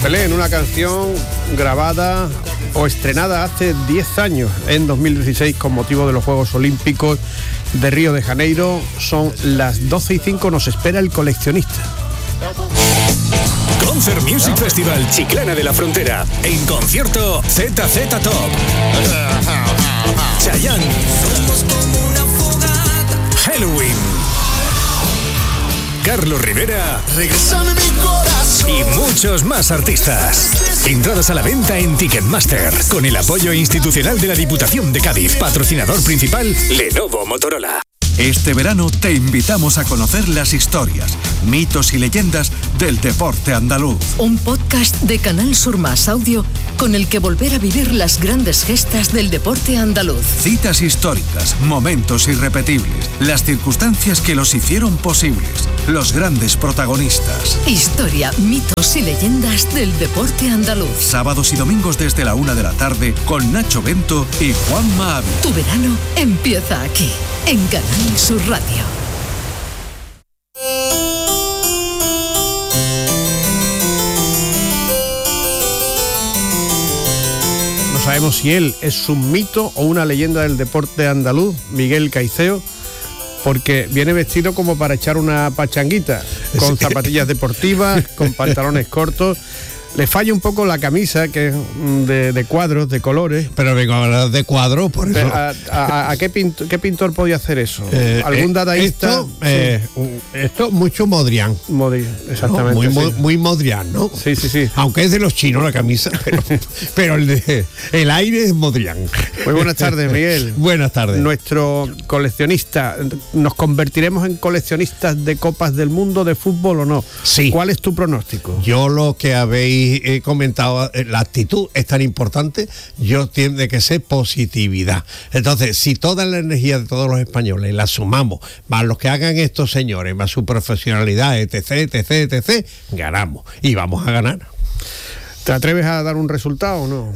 Belén, una canción grabada o estrenada hace 10 años, en 2016, con motivo de los Juegos Olímpicos de Río de Janeiro. Son las 12:05, nos espera el coleccionista. Concert Music Festival Chiclana de la Frontera. En concierto ZZ Top, Chayanne, Halloween, Carlos Rivera y muchos más artistas. Entradas a la venta en Ticketmaster, con el apoyo institucional de la Diputación de Cádiz. Patrocinador principal, Lenovo Motorola. Este verano te invitamos a conocer las historias, mitos y leyendas del deporte andaluz. Un podcast de Canal Sur Más Audio con el que volver a vivir las grandes gestas del deporte andaluz. Citas históricas, momentos irrepetibles, las circunstancias que los hicieron posibles, los grandes protagonistas. Historia, mitos y leyendas del deporte andaluz. Sábados y domingos desde la 1 de la tarde con Nacho Bento y Juanma Ávila. Tu verano empieza aquí, en Canal Sur Radio. No sabemos si él es un mito o una leyenda del deporte andaluz, Miguel Caicedo, porque viene vestido como para echar una pachanguita, con zapatillas deportivas, con pantalones cortos. Le falla un poco la camisa, que es de cuadros, de colores. Pero vengo a hablar de cuadros, por eso. ¿A qué pintor podía hacer eso? ¿Algún dadaísta? Esto mucho Modrián. Exactamente. ¿No? Muy Modrián, ¿no? Sí. Aunque es de los chinos la camisa, pero el aire es Modrián. Muy buenas tardes, Miguel. Buenas tardes. Nuestro coleccionista. ¿Nos convertiremos en coleccionistas de Copas del Mundo de fútbol o no? Sí. ¿Cuál es tu pronóstico? Yo lo que habéis comentado, la actitud es tan importante, tiene que ser positividad. Entonces, si toda la energía de todos los españoles la sumamos, más los que hagan estos señores, más su profesionalidad, etc., ganamos. Y vamos a ganar. ¿Te atreves a dar un resultado o no?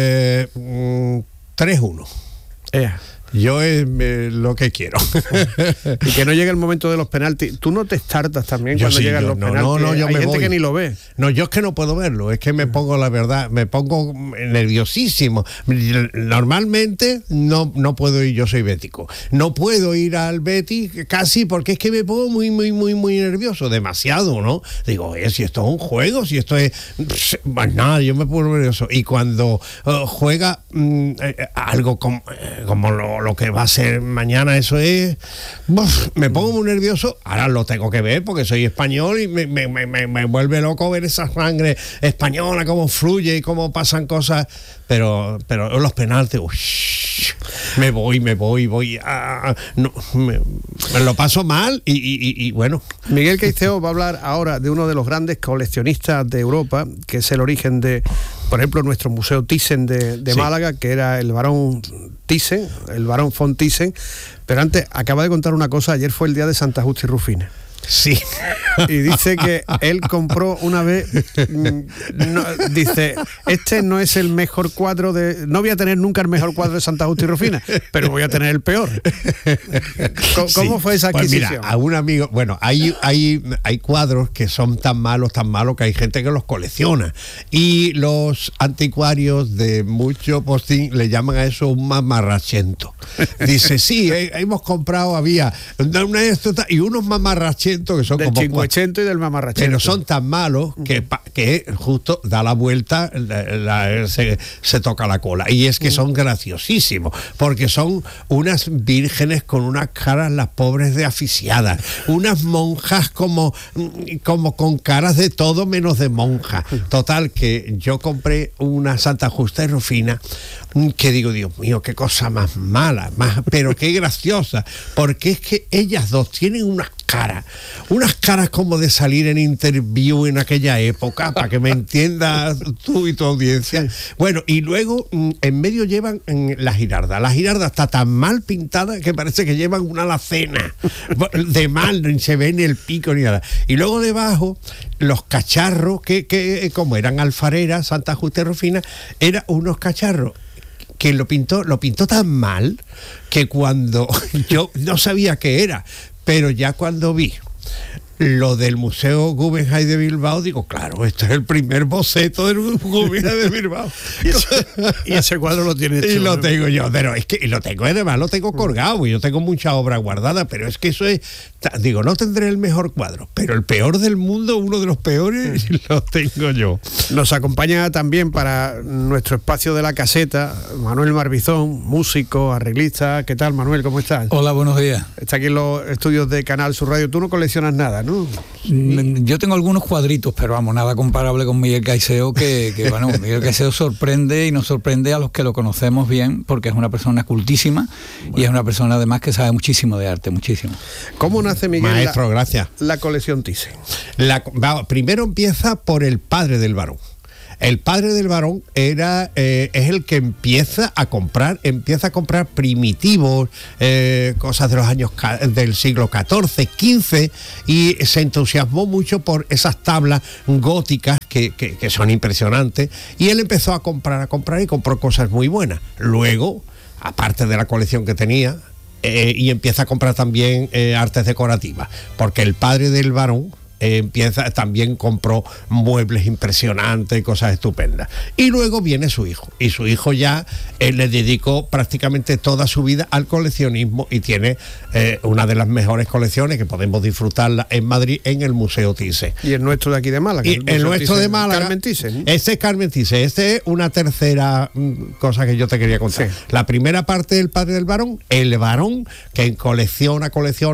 3-1. Yo es lo que quiero. Y que no llegue el momento de los penaltis. ¿Tú no te estartas también cuando llegan los penaltis? No, yo Hay me gente voy. que ni lo ve. No, yo es que no puedo verlo. Es que me pongo, la verdad, nerviosísimo. Normalmente no puedo ir, yo soy bético. No puedo ir al Betis casi porque es que me pongo muy nervioso. Demasiado, ¿no? Digo, si esto es un juego, si esto es... Pues nada, yo me pongo nervioso. Y cuando juega algo como lo que va a ser mañana, eso es... me pongo muy nervioso. Ahora lo tengo que ver porque soy español y me vuelve loco ver esa sangre española, cómo fluye y cómo pasan cosas. Pero los penaltis, me voy, me lo paso mal y bueno. Miguel Caicedo va a hablar ahora de uno de los grandes coleccionistas de Europa, que es el origen de, por ejemplo, nuestro Museo Thyssen de Málaga, que era el barón Thyssen, el barón von Thyssen. Pero antes, acaba de contar una cosa, ayer fue el día de Santa Justa y Rufina. Sí. Y dice que él compró una vez, dice, este no es el mejor cuadro no voy a tener nunca el mejor cuadro de Santa Justa y Rufina, pero voy a tener el peor. ¿Cómo fue esa adquisición? Pues mira, a un amigo, bueno, hay cuadros que son tan malos que hay gente que los colecciona, y los anticuarios de mucho postín le llaman a eso un mamarrachento. Dice, sí, hemos comprado, había y unos mamarrachentos que son del como Cinquecento y del mamarrachento, pero son tan malos que justo da la vuelta, se toca la cola. Y es que son graciosísimos, porque son unas vírgenes con unas caras, las pobres de asfixiadas, unas monjas como con caras de todo menos de monja. Total, que yo compré una Santa Justa y Rufina, que digo, Dios mío, qué cosa más mala, pero qué graciosa, porque es que ellas dos tienen unas caras como de salir en Interview en aquella época, para que me entiendas tú y tu audiencia. Bueno, y luego en medio llevan la girarda. La girarda está tan mal pintada que parece que llevan una alacena de mal, ni se ve ni el pico ni nada. Y luego debajo los cacharros que como eran alfareras, Santa Justa y Rufina, eran unos cacharros que lo pintó tan mal que cuando yo no sabía qué era, pero ya cuando vi lo del Museo Guggenheim de Bilbao, digo, claro, esto es el primer boceto del Guggenheim de Bilbao. y ese cuadro lo tiene y lo tengo yo, pero es que y lo tengo, además lo tengo colgado, y yo tengo muchas obras guardadas, pero es que eso es, digo, no tendré el mejor cuadro, pero el peor del mundo, uno de los peores, lo tengo yo. Nos acompaña también para nuestro espacio de la caseta Manuel Marbizón, músico, arreglista. ¿Qué tal, Manuel? ¿Cómo estás? Hola, buenos días. Está aquí en los estudios de Canal Sur Radio. Tú no coleccionas nada, ¿no? Yo tengo algunos cuadritos, pero vamos, nada comparable con Miguel Caicedo, que bueno, Miguel Caicedo sorprende y nos sorprende a los que lo conocemos bien, porque es una persona cultísima y es una persona además que sabe muchísimo de arte, muchísimo. ¿Cómo nace, Miguel, Maestro, gracias. la colección Thyssen? Primero empieza por el padre del varón. El padre del varón es el que empieza a comprar primitivos, cosas de los años del siglo XIV, XV, y se entusiasmó mucho por esas tablas góticas que son impresionantes, y él empezó a comprar y compró cosas muy buenas. Luego, aparte de la colección que tenía, y empieza a comprar también artes decorativas, porque el padre del varón también compró muebles impresionantes y cosas estupendas. Y luego viene su hijo, y su hijo ya le dedicó prácticamente toda su vida al coleccionismo, y tiene una de las mejores colecciones que podemos disfrutarla en Madrid, en el Museo Thyssen. Y el nuestro de aquí de Málaga. Y el nuestro de Málaga, Carmen Thyssen. Este es Carmen Thyssen. Este es una tercera cosa que yo te quería contar. Sí. La primera parte del padre del varón, el varón que colecciona,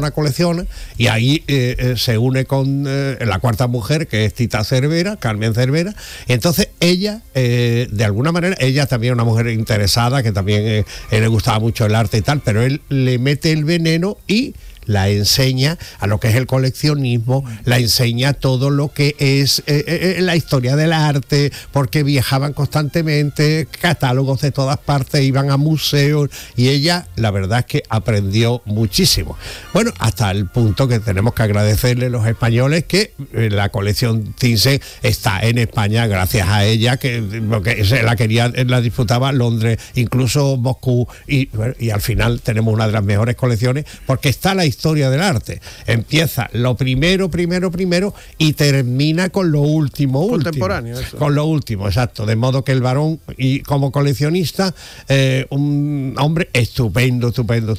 y ahí se une con la cuarta mujer, que es Tita Cervera, Carmen Cervera. Entonces ella, de alguna manera, ella también es una mujer interesada, que también le gustaba mucho el arte y tal, pero él le mete el veneno y la enseña a lo que es el coleccionismo, la enseña todo lo que es la historia del arte, porque viajaban constantemente, catálogos de todas partes, iban a museos, y ella, la verdad es que aprendió muchísimo. Bueno, hasta el punto que tenemos que agradecerle a los españoles que la colección Thyssen está en España gracias a ella, porque se la disputaba Londres, incluso Moscú, y al final tenemos una de las mejores colecciones, porque está la historia del arte. Empieza lo primero y termina con lo último. Contemporáneo. Eso. Con lo último, exacto. De modo que el varón, y como coleccionista, un hombre estupendo.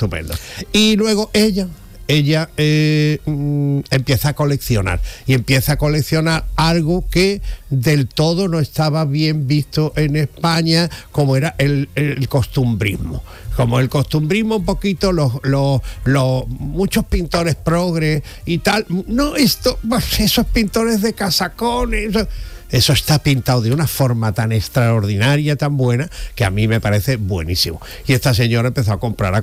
Y luego ella empieza a coleccionar, y empieza a coleccionar algo que del todo no estaba bien visto en España, como era el costumbrismo. Como el costumbrismo, un poquito, muchos pintores progres y tal, no, esos pintores de casacones, eso está pintado de una forma tan extraordinaria, tan buena, que a mí me parece buenísimo. Y esta señora empezó a comprar,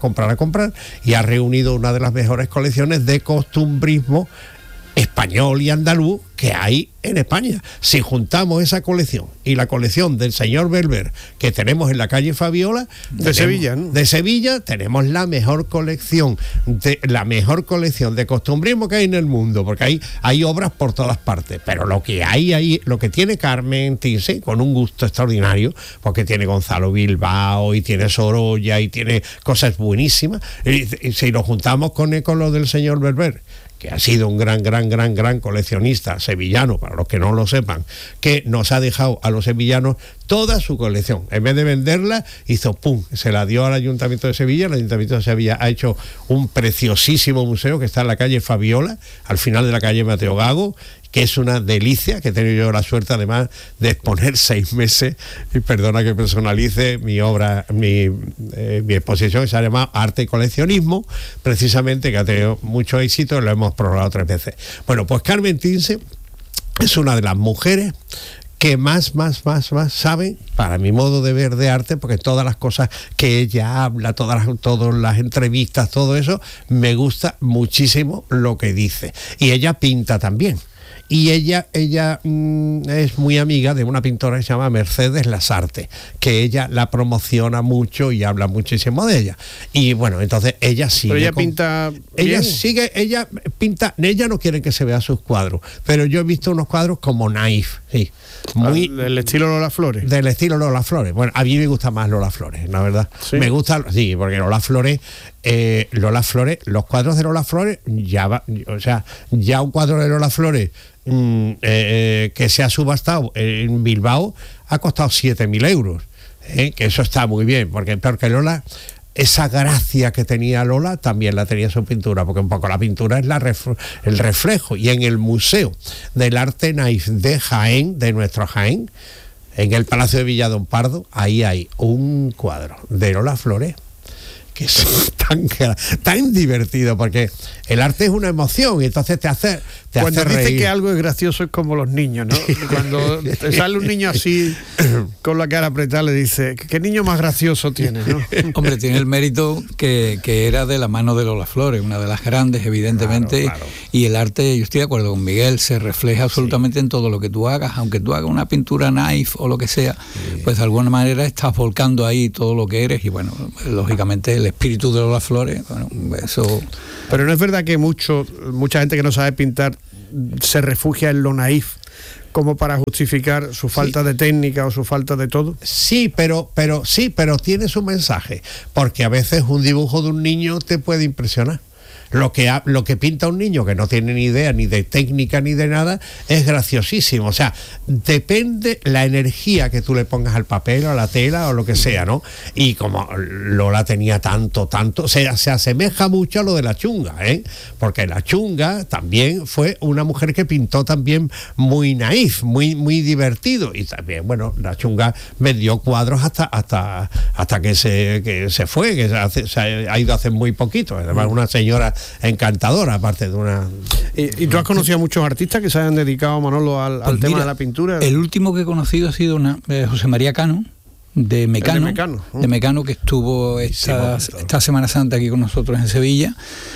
y ha reunido una de las mejores colecciones de costumbrismo español y andaluz que hay en España. Si juntamos esa colección y la colección del señor Belver que tenemos en la calle Fabiola de Sevilla, ¿no? De Sevilla, tenemos la mejor colección de costumbrismo que hay en el mundo, porque hay obras por todas partes, pero lo que hay ahí, lo que tiene Carmen Thyssen, con un gusto extraordinario, porque tiene Gonzalo Bilbao y tiene Sorolla y tiene cosas buenísimas, y si lo juntamos con lo del señor Belver, que ha sido un gran coleccionista sevillano, para los que no lo sepan, que nos ha dejado a los sevillanos toda su colección. En vez de venderla, se la dio al Ayuntamiento de Sevilla. El Ayuntamiento de Sevilla ha hecho un preciosísimo museo que está en la calle Fabiola, al final de la calle Mateo Gago, que es una delicia, que he tenido yo la suerte además de exponer 6 meses, y perdona que personalice mi obra, mi exposición, que se llama Arte y Coleccionismo, precisamente, que ha tenido mucho éxito y lo hemos prorrogado 3 veces. Bueno, pues Carmen Thyssen es una de las mujeres que más saben, para mi modo de ver, de arte, porque todas las cosas que ella habla, todas las entrevistas, todo eso, me gusta muchísimo lo que dice. Y ella pinta también. Y ella es muy amiga de una pintora que se llama Mercedes Lasarte, que ella la promociona mucho y habla muchísimo de ella. Y bueno, entonces ella sigue. Pero ella pinta. Ella pinta. Ella no quiere que se vea sus cuadros, pero yo he visto unos cuadros como naif, sí. Del estilo Lola Flores. Del estilo Lola Flores. Bueno, a mí me gusta más Lola Flores, la verdad. ¿Sí? Me gusta, sí, porque Lola Flores Lola Flores, los cuadros de Lola Flores, ya un cuadro de Lola Flores que se ha subastado en Bilbao ha costado 7.000 euros, que eso está muy bien, porque Lola, esa gracia que tenía Lola también la tenía su pintura, porque un poco la pintura es el reflejo. Y en el Museo del Arte Naif de Jaén, de nuestro Jaén, en el Palacio de Villadón Pardo, ahí hay un cuadro de Lola Flores que es tan divertido, porque el arte es una emoción y entonces te hace cuando dice reír. Que algo es gracioso es como los niños, ¿no? Cuando te sale un niño así con la cara apretada, le dice, ¿qué niño más gracioso tiene, no? Hombre, tiene el mérito que era de la mano de Lola Flores, una de las grandes, evidentemente, claro. Y el arte, yo estoy de acuerdo con Miguel, se refleja absolutamente en todo lo que tú hagas, aunque tú hagas una pintura naif o lo que sea, pues de alguna manera estás volcando ahí todo lo que eres y bueno, lógicamente el espíritu de Lola Flores, bueno, eso... Pero no es verdad que mucha gente que no sabe pintar se refugia en lo naif como para justificar su falta de técnica o su falta de todo. Sí, pero tiene su mensaje, porque a veces un dibujo de un niño te puede impresionar. Lo que pinta un niño que no tiene ni idea ni de técnica ni de nada es graciosísimo. O sea, depende la energía que tú le pongas al papel o a la tela o lo que sea, ¿no? Y como Lola tenía tanto, se asemeja mucho a lo de la Chunga, ¿eh? Porque la Chunga también fue una mujer que pintó también muy naif, muy divertido. Y también, bueno, la Chunga vendió cuadros hasta que se fue, que se ha ido hace muy poquito. Además, una señora encantadora, aparte de una... ¿Y tú has conocido a muchos artistas que se hayan dedicado, Manolo, al pues tema mira, de la pintura? El último que he conocido ha sido José María Cano, de Mecano, que estuvo esta Semana Santa aquí con nosotros en Sevilla.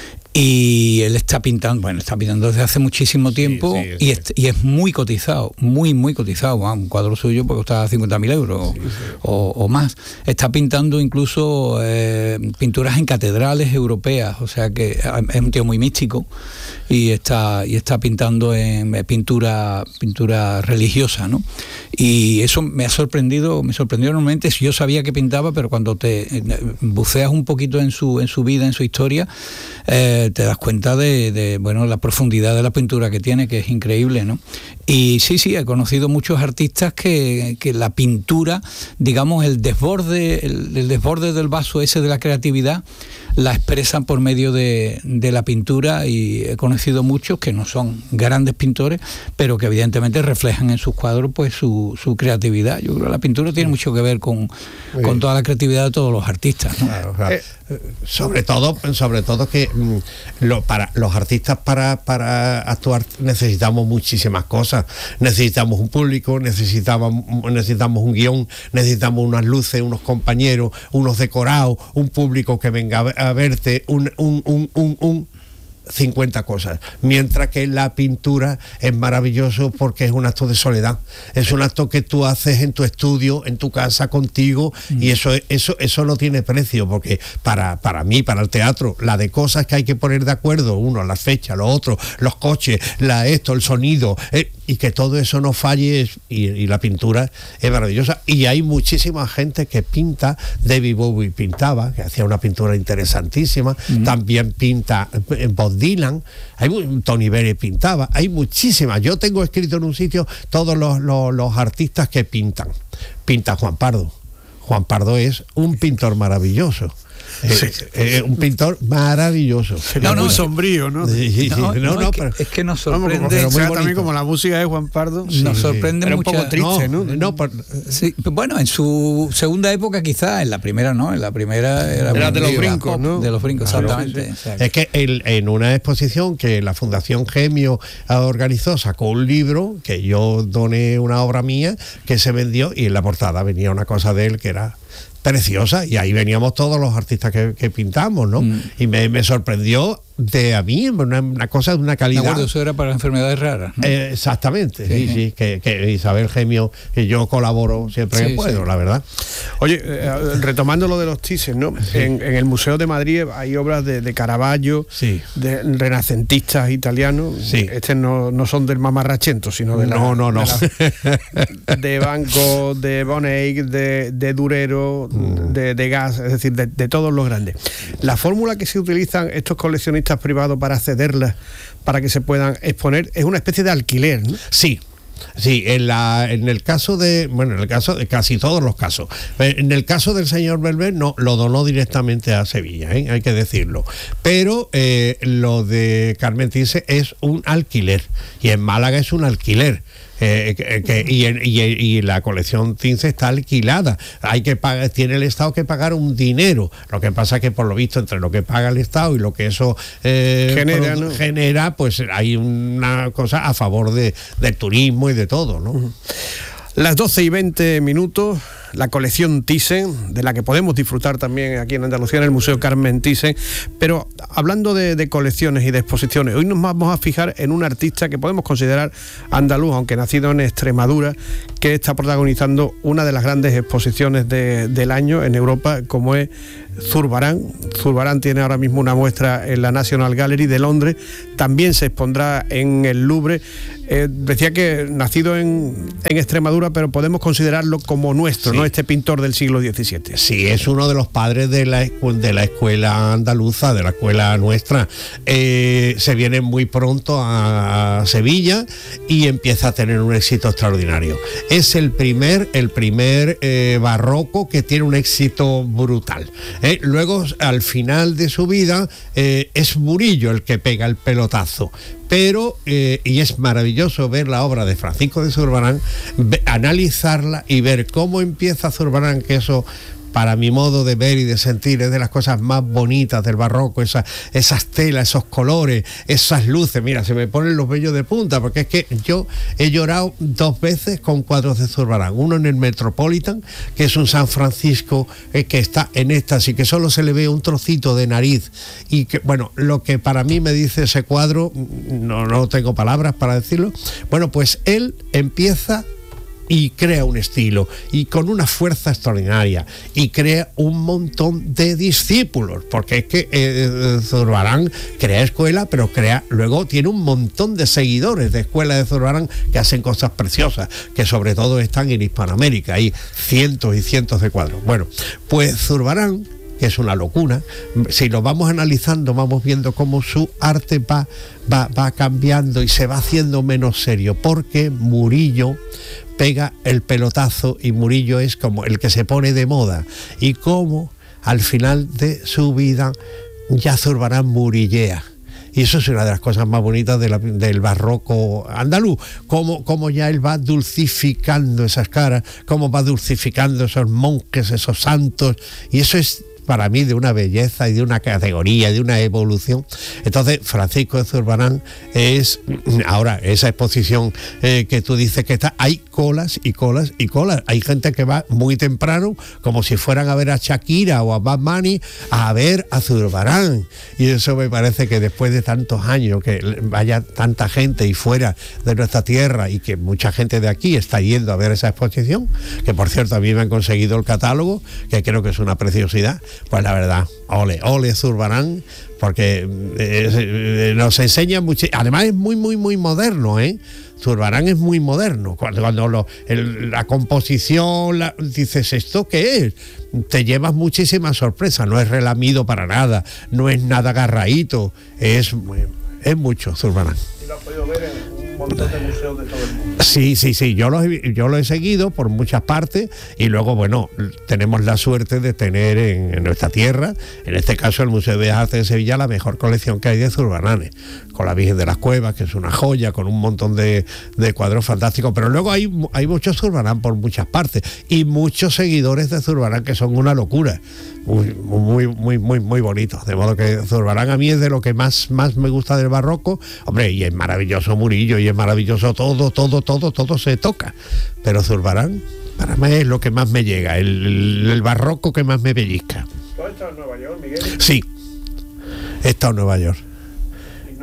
Y él está pintando desde hace muchísimo tiempo, y es muy cotizado, muy cotizado. Un cuadro suyo puede costar 50.000 euros o más. Está pintando incluso pinturas en catedrales europeas, o sea que es un tío muy místico y está pintando en pintura religiosa, ¿no? Y eso me sorprendió enormemente. Yo sabía que pintaba, pero cuando te buceas un poquito en su vida, en su historia, te das cuenta de la profundidad de la pintura que tiene, que es increíble, ¿no? Y sí, he conocido muchos artistas que la pintura, digamos, el desborde del vaso ese de la creatividad, la expresan por medio de la pintura, y he conocido muchos que no son grandes pintores, pero que evidentemente reflejan en sus cuadros pues su creatividad. Yo creo que la pintura tiene mucho que ver con toda la creatividad de todos los artistas, ¿no? Claro. Sobre todo que para los artistas para actuar necesitamos muchísimas cosas. Necesitamos un público, necesitamos un guión, necesitamos unas luces, unos compañeros, unos decorados, un público que venga a verte, un 50 cosas, mientras que la pintura es maravilloso porque es un acto de soledad, es un acto que tú haces en tu estudio, en tu casa, contigo, y eso no tiene precio, porque para mí, para el teatro, la de cosas que hay que poner de acuerdo, uno, la fecha, lo otro, los coches, el sonido, y que todo eso no falle, y la pintura es maravillosa. Y hay muchísima gente que pinta. David Bowie pintaba, que hacía una pintura interesantísima, también pinta Bob Dylan, Tony Bennett pintaba, hay muchísimas. Yo tengo escrito en un sitio todos los artistas que pintan. Pinta Juan Pardo es un pintor maravilloso. Un pintor maravilloso. Muy sombrío, ¿no? Pero es que nos sorprende. También como la música de Juan Pardo. Nos sorprende mucho. Un poco triste, ¿no? Sí, bueno, en su segunda época quizás, en la primera no, en la primera era de los brincos, ¿no? De los brincos, exactamente. Sí. Es que en una exposición que la Fundación Gemio organizó, sacó un libro que yo doné, una obra mía que se vendió, y en la portada venía una cosa de él que era preciosa, y ahí veníamos todos los artistas que pintamos, ¿no? Y me sorprendió de a mí, una cosa de una calidad. De acuerdo, eso era para enfermedades raras, ¿no? Exactamente, sí, que Isabel Gemio, que yo colaboro siempre que puedo, la verdad. Oye, retomando lo de los Thyssen, ¿no? Sí. En el Museo de Madrid hay obras de Caravaggio, de renacentistas italianos. Sí. No son del mamarrachento, sino de de Van Gogh, de Von Eyck, de Durero, de Degas, es decir, de todos los grandes. La fórmula que se utilizan estos coleccionistas privados para cederlas, para que se puedan exponer, es una especie de alquiler, ¿no? Sí, en el caso de casi todos los casos. En el caso del señor Belver no lo donó directamente a Sevilla, hay que decirlo. Pero lo de Carmen Thyssen es un alquiler, y en Málaga es un alquiler. Y la colección Thyssen está alquilada. Hay que pagar, tiene el Estado que pagar un dinero. Lo que pasa es que, por lo visto, entre lo que paga el Estado y lo que eso genera, pues hay una cosa a favor del turismo y de todo, ¿no? Las 12:20, la colección Thyssen, de la que podemos disfrutar también aquí en Andalucía, en el Museo Carmen Thyssen. Pero hablando de colecciones y de exposiciones, hoy nos vamos a fijar en un artista que podemos considerar andaluz, aunque nacido en Extremadura, que está protagonizando una de las grandes exposiciones del año en Europa, como es Zurbarán. Zurbarán tiene ahora mismo una muestra en la National Gallery de Londres, también se expondrá en el Louvre. Decía que nacido en Extremadura, pero podemos considerarlo como nuestro, ¿no? Este pintor del siglo XVII. Sí, es uno de los padres de la escuela andaluza, de la escuela nuestra. Se viene muy pronto a Sevilla y empieza a tener un éxito extraordinario. Es el primer barroco que tiene un éxito brutal. Luego, al final de su vida, es Murillo el que pega el pelotazo. Pero, y es maravilloso ver la obra de Francisco de Zurbarán, analizarla y ver cómo empieza Zurbarán, que eso, para mi modo de ver y de sentir, es de las cosas más bonitas del barroco, esas telas, esos colores, esas luces. Mira, se me ponen los vellos de punta, porque es que yo he llorado 2 veces con cuadros de Zurbarán. Uno en el Metropolitan, que es un San Francisco que está en éxtasis, que solo se le ve un trocito de nariz, y que, bueno, lo que para mí me dice ese cuadro, no tengo palabras para decirlo. Bueno, pues él empieza y crea un estilo, y con una fuerza extraordinaria, y crea un montón de discípulos, porque es que Zurbarán crea escuela, pero luego tiene un montón de seguidores de escuela de Zurbarán que hacen cosas preciosas, que sobre todo están en Hispanoamérica. Hay cientos y cientos de cuadros. Bueno, pues Zurbarán, que es una locura, si lo vamos analizando, vamos viendo cómo su arte va cambiando y se va haciendo menos serio, porque Murillo pega el pelotazo, y Murillo es como el que se pone de moda, y como al final de su vida ya Zurbarán murillea. Y eso es una de las cosas más bonitas del barroco andaluz, como ya él va dulcificando esas caras, cómo va dulcificando esos monjes, esos santos, y eso es para mí de una belleza y de una categoría, de una evolución. Entonces, Francisco de Zurbarán es, ahora, esa exposición que tú dices que está, hay colas y colas y colas. Hay gente que va muy temprano, como si fueran a ver a Shakira o a Bad Bunny, a ver a Zurbarán. Y eso me parece que después de tantos años, que vaya tanta gente y fuera de nuestra tierra, y que mucha gente de aquí está yendo a ver esa exposición, que por cierto a mí me han conseguido el catálogo, que creo que es una preciosidad. Pues la verdad, ole Zurbarán, porque nos enseña mucho. Además es muy moderno, Zurbarán es muy moderno. Cuando la composición, dices, ¿esto qué es? Te llevas muchísimas sorpresas. No es relamido para nada, no es nada agarradito, es mucho Zurbarán. ¿Y lo has podido ver en un montón de museos de todo el mundo? Sí, yo lo he seguido por muchas partes, y luego, bueno, tenemos la suerte de tener en nuestra tierra, en este caso el Museo de Bellas Artes de Sevilla, la mejor colección que hay de Zurbaranes, con la Virgen de las Cuevas, que es una joya, con un montón de cuadros fantásticos. Pero luego hay muchos Zurbarán por muchas partes, y muchos seguidores de Zurbarán que son una locura, muy bonitos. De modo que Zurbarán a mí es de lo que más me gusta del barroco. Hombre, y es maravilloso Murillo, y es maravilloso todo se toca, pero Zurbarán para mí es lo que más me llega, el barroco que más me pellizca. ¿Tú has estado en Nueva York, Miguel? Sí, he estado en Nueva York.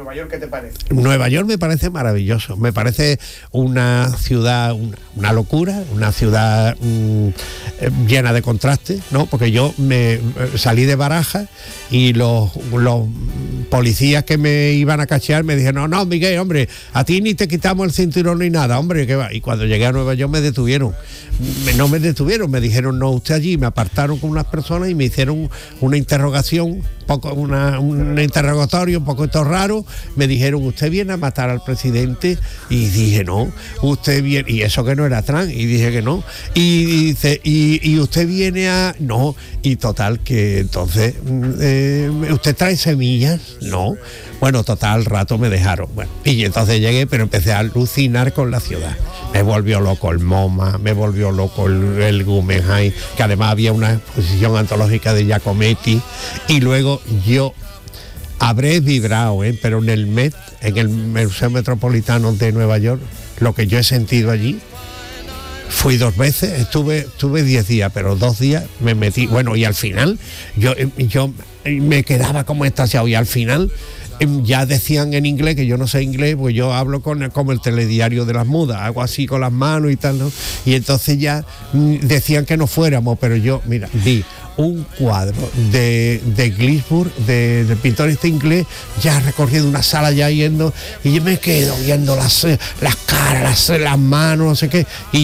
¿Nueva York qué te parece? Nueva York me parece maravilloso, me parece una ciudad, una locura, una ciudad llena de contrastes, ¿no? Porque yo me salí de Barajas y los policías que me iban a cachear me dijeron, no, Miguel, hombre, a ti ni te quitamos el cinturón ni nada, hombre, ¿qué va? Y cuando llegué a Nueva York me detuvieron, me dijeron, no, usted allí, me apartaron con unas personas y me hicieron una interrogación, un interrogatorio un poquito raro, me dijeron, ¿usted viene a matar al presidente? Y dije, no, usted viene, y eso que no era Trump, y dije que no, y dice, y usted viene a, no, y total, que entonces, ¿usted trae semillas? No, bueno, total, al rato me dejaron, bueno, y entonces llegué, pero empecé a alucinar con la ciudad, me volvió loco el MoMA, me volvió loco el Guggenheim, que además había una exposición antológica de Giacometti, y luego yo habré vibrado, pero en el Met, en el Museo Metropolitano de Nueva York, lo que yo he sentido allí, fui 2 veces, estuve 10 días, pero 2 días me metí, bueno, y al final yo me quedaba como extasiado, y al final ya decían en inglés, que yo no sé inglés, pues yo hablo como el telediario de las mudas, hago así con las manos y tal, ¿no? Y entonces ya decían que no fuéramos, pero yo, mira, vi un cuadro de Ginsburg, del pintor inglés, ya recorriendo una sala ya yendo, y yo me quedo viendo las caras, las manos, no sé qué, y